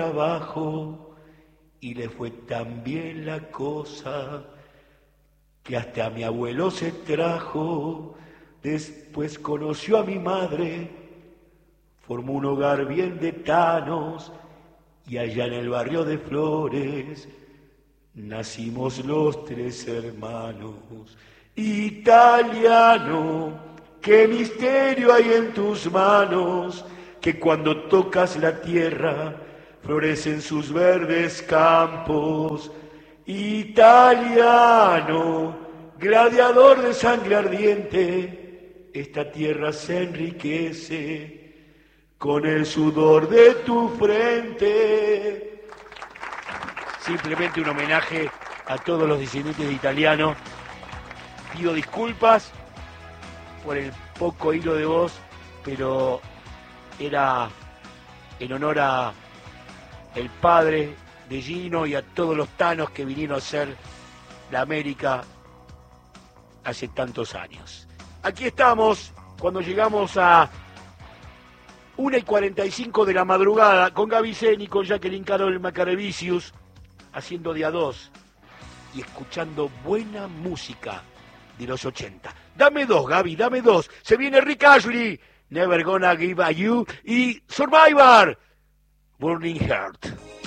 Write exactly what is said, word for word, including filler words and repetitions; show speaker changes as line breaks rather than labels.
trabajo y le fue tan bien la cosa que hasta a mi abuelo se trajo. Después conoció a mi madre, formó un hogar bien de tanos y allá en el barrio de Flores nacimos los tres hermanos. Italiano, qué misterio hay en tus manos, que cuando tocas la tierra florecen sus verdes campos. Italiano, gladiador de sangre ardiente, esta tierra se enriquece con el sudor de tu frente. Simplemente un homenaje a todos los descendientes de Italiano. Pido disculpas por el poco hilo de voz, pero era en honor a el padre de Gino y a todos los tanos que vinieron a ser la América hace tantos años. Aquí estamos cuando llegamos a una y cuarenta y cinco de la madrugada con Gaby Zeni, con Jacqueline Carol Macarevicius, haciendo de a dos y escuchando buena música de los ochenta. Dame dos, Gaby, dame dos. Se viene Rick Ashley, Never Gonna Give a You, y Survivor, Burning Heart.